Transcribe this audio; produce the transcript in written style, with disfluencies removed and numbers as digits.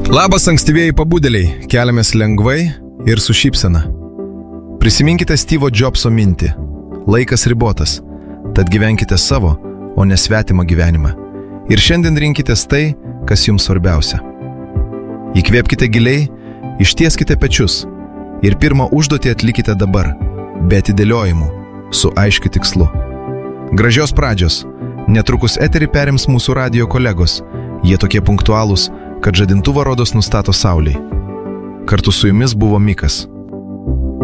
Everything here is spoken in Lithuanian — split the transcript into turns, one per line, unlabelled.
Labas ankstyvieji pabudėliai, keliamės lengvai ir su šypsena. Prisiminkite Steve'o Jobso mintį. Laikas ribotas, tad gyvenkite savo, o ne svetimą gyvenimą. Ir šiandien rinkitės tai, kas jums svarbiausia. Įkvėpkite giliai, ištieskite pečius ir pirmą užduotį atlikite dabar, be atidėliojimų, su aiškiu tikslu. Gražios pradžios. Netrukus eterį perims mūsų radijo kolegos. Jie tokie punktualūs, kad žadintuvą rodos nustato saulei. Kartu su jumis buvo Mikas.